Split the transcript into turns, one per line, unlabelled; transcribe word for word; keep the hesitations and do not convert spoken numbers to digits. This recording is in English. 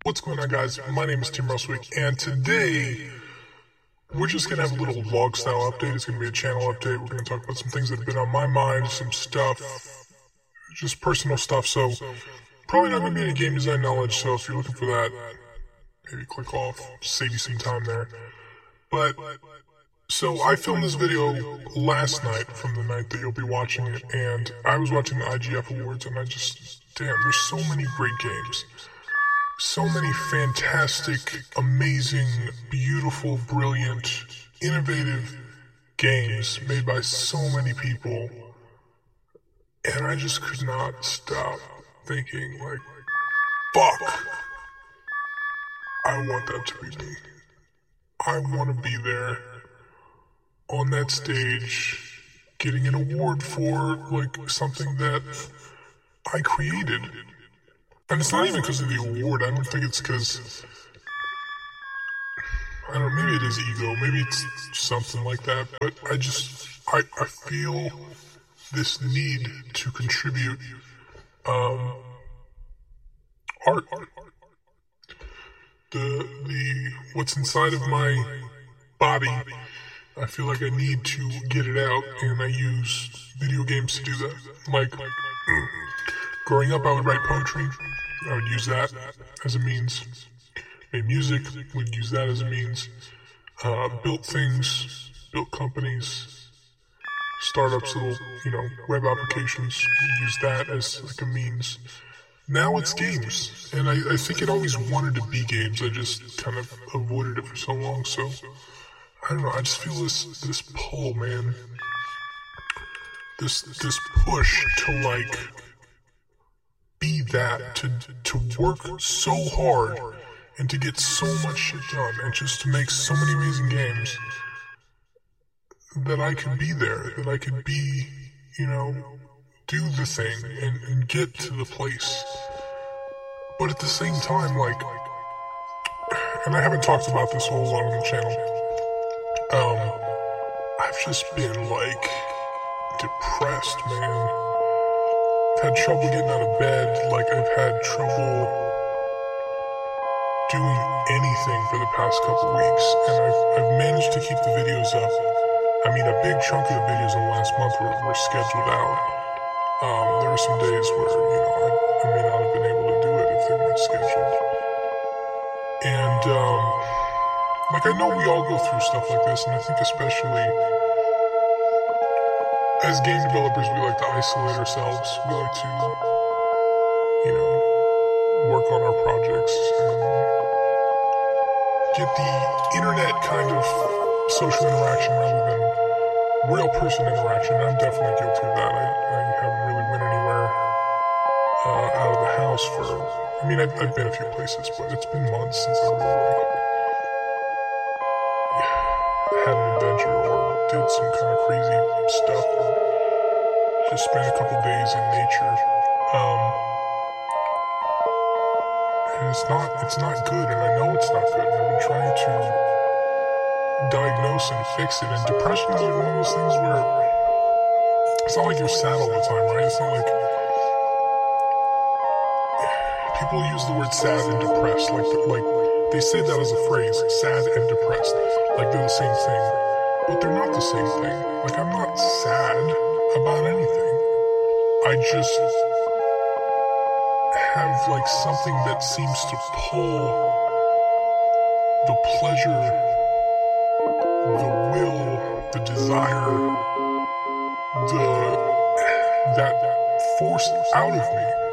What's going on, guys? My name is Tim Roswick, and today we're just going to have a little vlog style update. It's going to be a channel update. We're going to talk about some things that have been on my mind, some stuff, just personal stuff. So probably not going to be any game design knowledge, so if you're looking for that, maybe click off, save you some time there. But so I filmed this video last night from the night that you'll be watching it, and I was watching the I G F Awards, and I just, damn, there's so many great games. So many fantastic, amazing, beautiful, brilliant, innovative games made by so many people. And I just could not stop thinking, like, fuck, I want that to be me. I want to be there on that stage, getting an award for, like, something that I created. And it's not even because of the award. I don't think it's because, I don't know, maybe it is ego, maybe it's something like that, but I just, I, I feel this need to contribute um, art. The, the, what's inside of my body, I feel like I need to get it out, and I use video games to do that. Like, growing up, I would write poetry. I would use that as a means. Made music, would use that as a means. Uh, built things, built companies, startups, little, you know, web applications, use that as like a means. Now it's games, and I, I think it always wanted to be games. I just kind of avoided it for so long, so I don't know, I just feel this, this pull, man. This, this push to, like, be that, to to work so hard and to get so much shit done and just to make so many amazing games that I could be there, that I could be, you know, do the thing and, and get to the place. But at the same time, like, and I haven't talked about this a whole lot on the channel, um, I've just been, like, depressed, man. I've had trouble getting out of bed, like I've had trouble doing anything for the past couple weeks, and I've, I've managed to keep the videos up. I mean, a big chunk of the videos in the last month were, were scheduled out. Um, there were some days where, you know, I, I may not have been able to do it if they weren't scheduled. And, um, like, I know we all go through stuff like this, and I think especially as game developers, we like to isolate ourselves. We like to, you know, work on our projects and get the internet kind of social interaction rather than real person interaction. I'm definitely guilty of that. I, I haven't really went anywhere uh, out of the house for, I mean, I've, I've been a few places, but it's been months since I really, like, had an adventure or did some kind of crazy stuff, or just spent a couple days in nature. Um, and it's not, it's not good, and I know it's not good, and I've been trying to diagnose and fix it, and depression is like one of those things where it's not like you're sad all the time, right? It's not like, people use the word sad and depressed, like, like, they say that as a phrase, sad and depressed, like they're the same thing. But they're not the same thing. Like, I'm not sad about anything. I just have, like, something that seems to pull the pleasure, the will, the desire, the, that force out of me.